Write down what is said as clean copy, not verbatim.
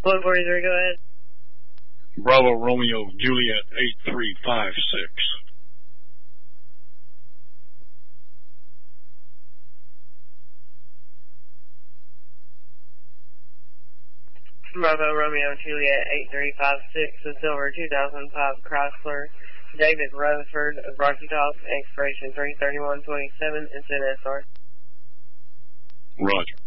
143, go ahead. Bravo Romeo Juliet 8356. Bravo Romeo Juliet 8356, the silver 2005 Chrysler David Rutherford of Rocky Top, expiration 3/31/27, and SR. Roger.